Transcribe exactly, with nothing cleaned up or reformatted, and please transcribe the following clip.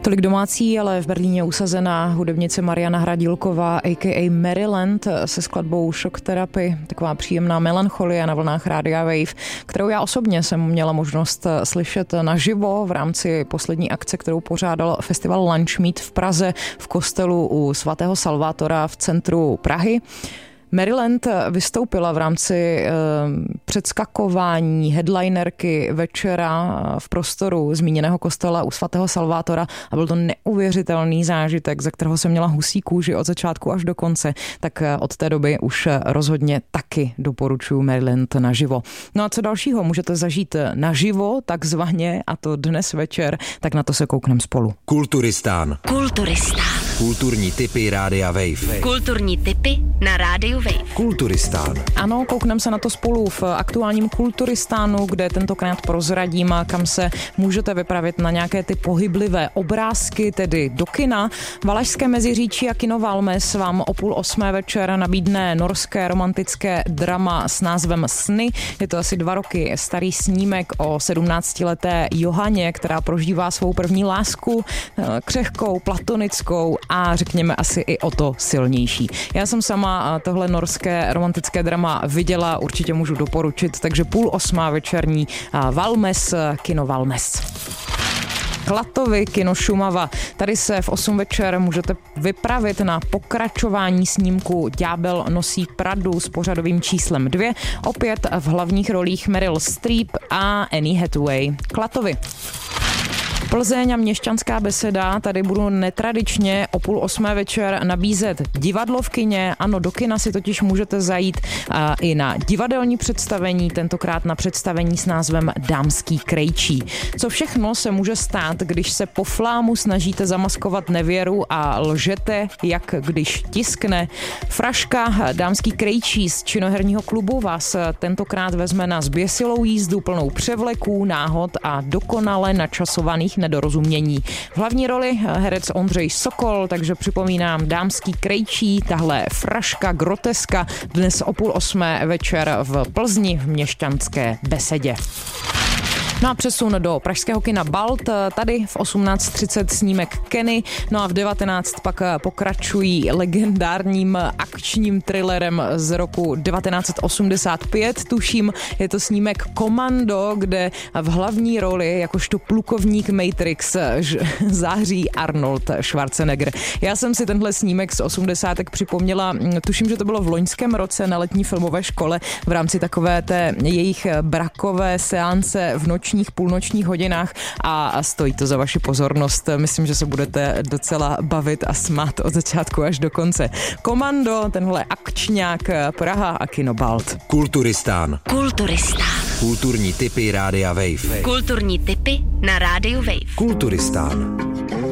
Tolik domácí, ale v Berlíně usazená hudebnice Mariana Hradilková, a k a. Maryland, se skladbou Shock Therapy, taková příjemná melancholie na vlnách Rádia Wave, kterou já osobně jsem měla možnost slyšet naživo v rámci poslední akce, kterou pořádal festival Lunch Meet v Praze v kostelu u svatého Salvátora v centru Prahy. Maryland vystoupila v rámci e, předskakování headlinerky večera v prostoru zmíněného kostela u svatého Salvátora a byl to neuvěřitelný zážitek, ze kterého jsem měla husí kůži od začátku až do konce, tak od té doby už rozhodně taky doporučuji Maryland naživo. No a co dalšího můžete zažít naživo, takzvaně, a to dnes večer, tak na to se koukneme spolu. Kulturistán. Kulturistán. Kulturní tipy Rádia Wave. Kulturní tipy na Rádiu Wave. Kulturistán. Ano, koukneme se na to spolu v aktuálním Kulturistánu, kde tentokrát prozradím, kam se můžete vypravit na nějaké ty pohyblivé obrázky, tedy do kina. Valašské Meziříčí a kino Valmes vám o půl osmé večer nabídne norské romantické drama s názvem Sny. Je to asi dva roky starý snímek o sedmnáctileté Johaně, která prožívá svou první lásku, křehkou, platonickou a řekněme asi i o to silnější. Já jsem sama tohle norské romantické drama viděla, určitě můžu doporučit, takže půl osmá večerní Valmes, kino Valmes. Klatovy, kino Šumava. Tady se v osm večer můžete vypravit na pokračování snímku Ďábel nosí Pradu s pořadovým číslem dvě, opět v hlavních rolích Meryl Streep a Annie Hathaway. Klatovy. Plzeň a Měšťanská beseda, tady budu netradičně o půl osmé večer nabízet divadlo v kině. Ano, do kina si totiž můžete zajít a, i na divadelní představení, tentokrát na představení s názvem Dámský krejčí. Co všechno se může stát, když se po flámu snažíte zamaskovat nevěru a lžete, jak když tiskne. Fraška Dámský krejčí z činoherního klubu vás tentokrát vezme na zběsilou jízdu plnou převleků, náhod a dokonale načasovaných nedorozumění. V hlavní roli herec Ondřej Sokol, takže připomínám Dámský krejčí, tahle fraška groteska dnes o půl osmé večer v Plzni v Měšťanské besedě. No a přesun do pražského kina Balt, tady v osmnáct třicet snímek Kenny, no a v devatenáct pak pokračují legendárním akčním thrillerem z roku devatenáct osmdesát pět, tuším, je to snímek Komando, kde v hlavní roli jakožto plukovník Matrix září Arnold Schwarzenegger. Já jsem si tenhle snímek z osmdesátek připomněla, tuším, že to bylo v loňském roce na letní filmové škole v rámci takové té jejich brakové seance v nočních půlnočních hodinách a stojí to za vaši pozornost. Myslím, že se budete docela bavit a smát od začátku až do konce. Komando, tenhle akčňák, Praha a kino Balt. Kulturistán. Kulturistán. Kulturní tipy Rádia Wave. Kulturní tipy na Rádiu Wave. Kulturistán.